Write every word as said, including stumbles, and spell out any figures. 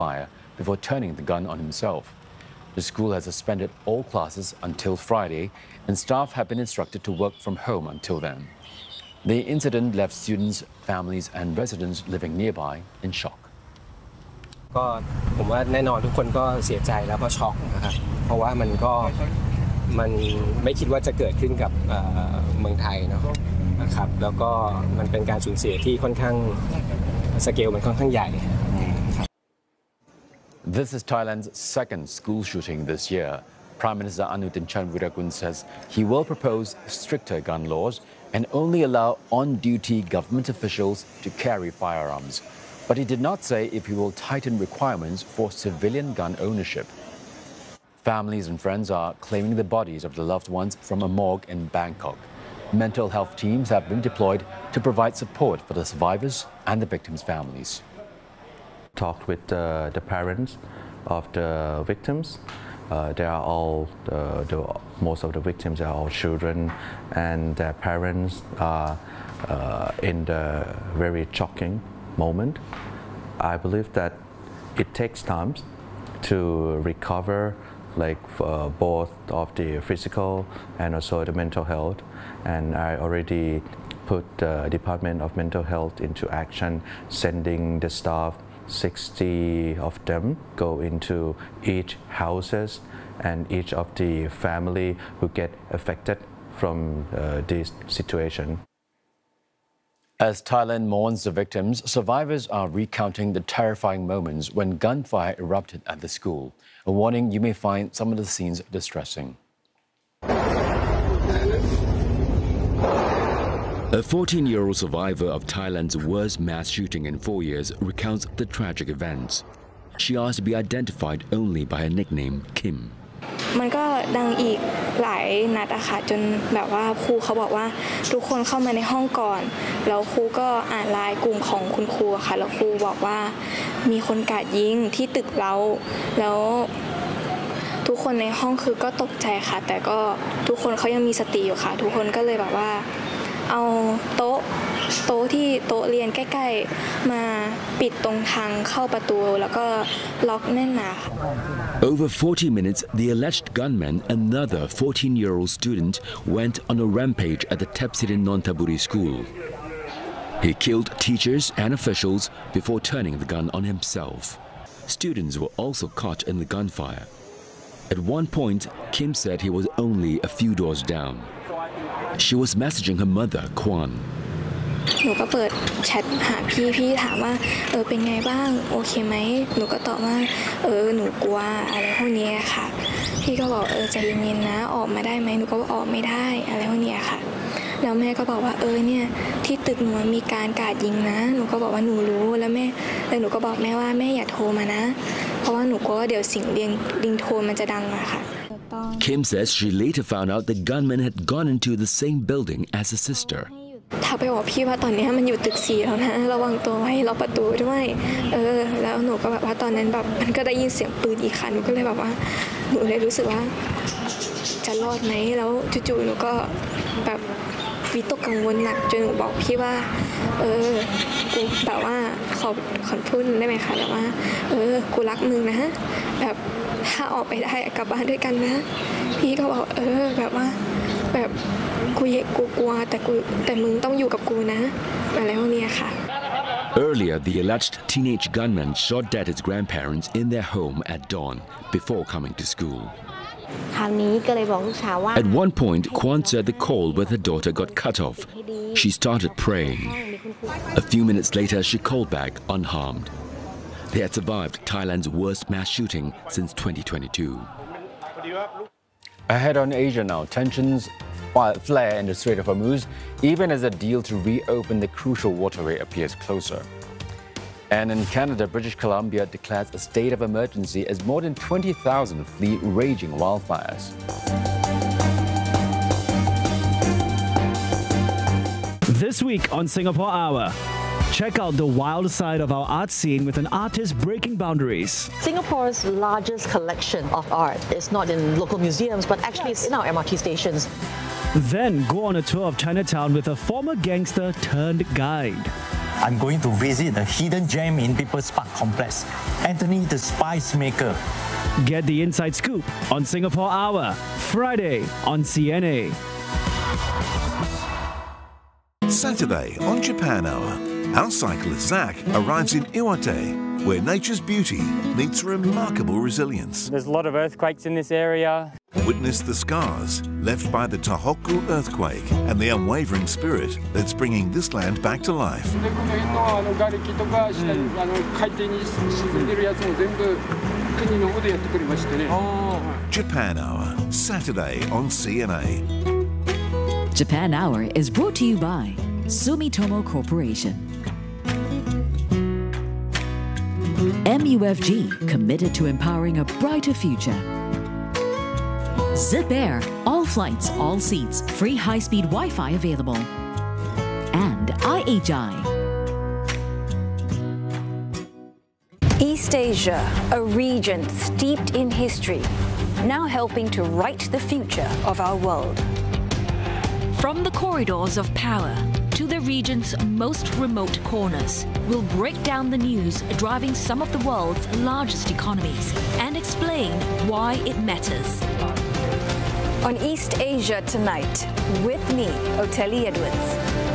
fire before turning the gun on himself. The school has suspended all classes until Friday, and staff have been instructed to work from home until then. The incident left students, families, and residents living nearby in shock. ก็ผมว่าแน่นอนทุกคนก็เสียใจแล้วก็ช็อกนะครับเพราะว่ามันก็มันไม่คิดว่าจะเกิดขึ้นกับเมืองไทยเนาะนะครับแล้วก็มันเป็นการสูญเสียที่ค่อนข้างสเกลมันค่อนข้างใหญ่ This is Thailand's second school shooting this year. Prime Minister Anutin Charnvirakul says he will propose stricter gun laws and only allow on-duty government officials to carry firearms. But he did not say if he will tighten requirements for civilian gun ownership. Families and friends are claiming the bodies of the loved ones from a morgue in Bangkok. Mental health teams have been deployed to provide support for the survivors and the victims' families. Talked with uh, the parents of the victims. Uh, they are all, uh, the, most of the victims are all children, and their parents are uh, in the very shocking moment. I believe that it takes time to recover, like uh, both of the physical and also the mental health. And I already put the Department of Mental Health into action, sending the staff, sixty of them go into each houses and each of the family who get affected from uh, this situation. As Thailand mourns the victims, survivors are recounting the terrifying moments when gunfire erupted at the school. A warning, you may find some of the scenes distressing. A fourteen-year-old survivor of Thailand's worst mass shooting in four years recounts the tragic events. She asked to be identified only by her nickname, Kim. มันก็ดังอีกหลายนัดอะค่ะจนแบบว่าครูเขาบอกว่าทุกคนเข้ามาในห้องก่อนแล้วครูก็อ่านไลน์กลุ่มของคุณครูค่ะแล้วครูบอกว่ามีคนกราดยิงที่ตึกเราแล้วทุกคนในห้องคือก็ตกใจค่ะแต่ก็ทุกคนเขายังมีสติอยู่ค่ะทุกคนก็เลยแบบว่าเอาโต๊ะโต๊ะที่โต๊ะเรียนใกล้ๆมาปิดตรงทางเข้าประตูแล้วก็ล็อกแน่นหนา Over forty minutes, the alleged gunman, another fourteen-year-old student, went on a rampage at the Tepsirin Nonthaburi school. He killed teachers and officials before turning the gun on himself. Students were also caught in the gunfire. At one point, Kim said he was only a few doors down. She was messaging her mother, Kwan. หนูก็เปิดแชทหาพี่พี่ถามว่าเออเป็นไงบ้างโอเคไหมหนูก็ตอบว่าเออหนูกลัวอะไรพวกนี้ค่ะพี่ก็บอกเออใจเย็นๆนะออกมาได้ไหมหนูก็ว่าออกไม่ได้อะไรพวกนี้ค่ะแล้วแม่ก็บอกว่าเออเนี่ยที่ตึกหนูมีการกราดยิงนะหนูก็บอกว่าหนูรู้แล้วแม่แล้วหนูก็บอกแม่ว่าแม่อย่าโทรมานะเพราะว่าหนูกลัวว่าเดี๋ยวเสียงเรียงริงโทนมันจะดังมาค่ะ Kim says she later found out the gunman had gone into the same building as her sister. ถ้าไปบอกพี่ว่าตอนนี้มันอยู่ตึกสี่แล้วนะระวังตัวไว้ล็อกประตูด้วยเออแล้วหนูก็แบบว่าตอนนั้นแบบมันก็ได้ยินเสียงปืนอีกค่ะหนูก็เลยแบบว่าหนูเลยรู้สึกว่าจะรอดไหมแล้วจู่ๆหนูก็แบบวิตกกังวลหนักจนหนูบอกพี่ว่าเออกูแบบว่าขอขอพูดได้ไหมคะแบบว่าเออกูรักมึงนะแบบถ้าออกไปได้กลับบ้านด้วยกันนะพี่ก็บอกเออแบบว่าแบบกูกูกลัวแต่กูแต่มึงต้องอยู่กับกูนะอะไรพวกนี้ค่ะ Earlier, the alleged teenage gunman shot dead his grandparents in their home at dawn before coming to school. At one point, Kwan said the call with her daughter got cut off. She started praying. A few minutes later, she called back unharmed. They had survived Thailand's worst mass shooting since twenty twenty-two. Ahead on Asia now, tensions flare in the Strait of Hormuz, even as a deal to reopen the crucial waterway appears closer. And in Canada, British Columbia declares a state of emergency as more than twenty thousand flee raging wildfires. This week on Singapore Hour, check out the wild side of our art scene with an artist breaking boundaries. Singapore's largest collection of art is not in local museums, but actually it's in our M R T stations. Then go on a tour of Chinatown with a former gangster turned guide. I'm going to visit the hidden gem in People's Park Complex, Anthony the Spice Maker. Get the inside scoop on Singapore Hour, Friday on C N A. Saturday on Japan Hour, our cyclist Zach arrives in Iwate, where nature's beauty meets remarkable resilience. There's a lot of earthquakes in this area. Witness the scars left by the Tohoku earthquake and the unwavering spirit that's bringing this land back to life. Japan Hour, Saturday on C N A. Japan Hour is brought to you by Sumitomo Corporation. M U F G, committed to empowering a brighter future. Zip Air, all flights, all seats, free high-speed Wi-Fi available. And I H I. East Asia, a region steeped in history, now helping to write the future of our world. From the corridors of power to the region's most remote corners, we'll break down the news driving some of the world's largest economies and explain why it matters. On East Asia Tonight, with me, Oteli Edwards.